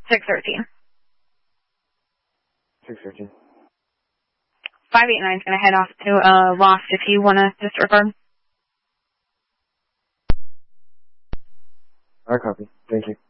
613. 613. 589 is going to head off to Lost if you want to disregard. I copy. Thank you.